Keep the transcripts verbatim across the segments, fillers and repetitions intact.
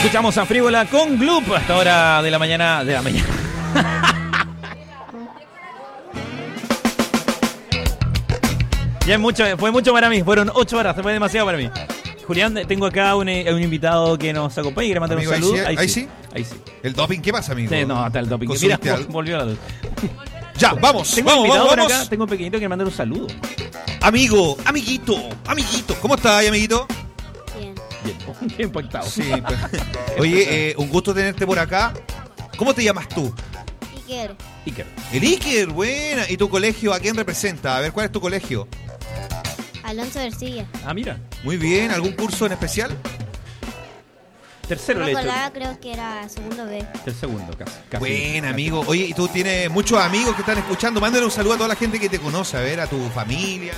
Escuchamos a Frívola con Gloop hasta hora de la mañana. De la mañana. Ya es mucho, fue mucho para mí. Fueron ocho horas, fue demasiado para mí. Julián, tengo acá un, un invitado que nos acompaña y quiere mandar Amigo, un saludo. Ahí sí, ahí sí. Ahí sí. ¿El doping qué pasa, amigo? Sí, no, hasta el doping. Mira, algo? volvió la luz. Ya, vamos, Tengo vamos, un invitado vamos, por vamos. acá, tengo un pequeñito que quiere mandar un saludo. Amigo, amiguito, amiguito. ¿Cómo estás, amiguito? Bien. Bien, bien impactado. Sí. Pues. Oye, eh, un gusto tenerte por acá. ¿Cómo te llamas tú? Iker. Iker. El Iker, buena. ¿Y tu colegio a quién representa? A ver, ¿cuál es tu colegio? Alonso Ercilla. Ah, mira. Muy bien, ¿algún curso en especial? Tercero No le he me hecho. acordaba, creo que era segundo B. El segundo, casi. casi Buen casi. amigo. Oye, ¿y tú tienes muchos amigos que están escuchando? Mándale un saludo a toda la gente que te conoce, a ver, a tu familia.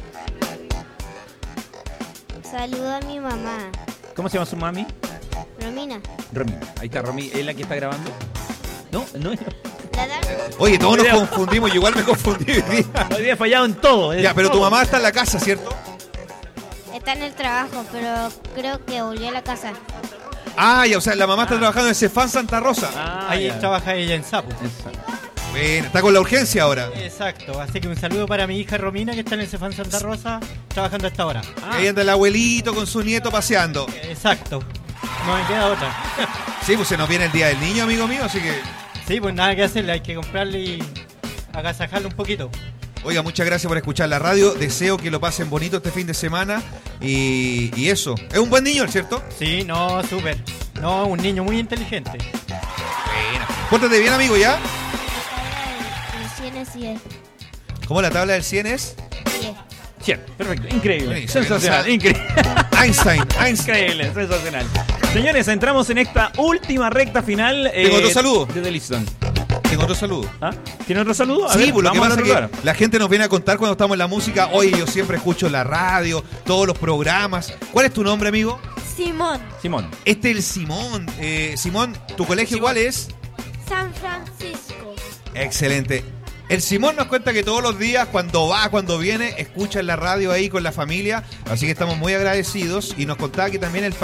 Saludo a mi mamá, ¿Cómo se llama su mami? Romina. Romy. Ahí está Romy. ¿Es la que está grabando? No, no es. La da- Oye, todos nos Mira. confundimos, yo igual me confundí hoy día. Hoy día he fallado en todo. en Ya, pero tu todo. mamá está en la casa, ¿cierto? Está en el trabajo, pero creo que volvió a la casa. Ah, ya, o sea, la mamá está trabajando en Cefán Santa Rosa. Ah, Ahí ya. trabaja ella en Sapo. Exacto. Bueno, está con la urgencia ahora. Exacto, así que un saludo para mi hija Romina que está en el Cefán Santa Rosa trabajando a esta hora. Ah, Ahí anda el abuelito con su nieto paseando. Exacto, no me queda otra. Sí, pues se nos viene el día del niño, amigo mío, así que... Sí, pues nada que hacerle, hay que comprarle y agasajarle un poquito. Oiga, muchas gracias por escuchar la radio. Deseo que lo pasen bonito este fin de semana. Y, y eso. Es un buen niño, ¿cierto? Sí, no, súper. No, un niño muy inteligente. Bueno. Pórtate bien, amigo, ¿ya? El cien es diez. ¿Cómo la tabla del cien es? diez. Cien, perfecto. Increíble. Sí, Sensacional. o sea, Increíble. Einstein, Einstein. Increíble. Sensacional. Señores, entramos en esta última recta final. eh, Tengo otro saludo. De The Liston. Tengo otro saludo. ¿Ah? ¿Tiene otro saludo? A Sí, ver, pues lo que vamos pasa al es otro que lugar. la gente nos viene a contar cuando estamos en la música. Oye, yo siempre escucho la radio, todos los programas. ¿Cuál es tu nombre, amigo? Simón. Simón. Este es el Simón. Eh, Simón, ¿tu colegio cuál es? San Francisco. Excelente. El Simón nos cuenta que todos los días, cuando va, cuando viene, escucha en la radio ahí con la familia. Así que estamos muy agradecidos. Y nos contaba que también el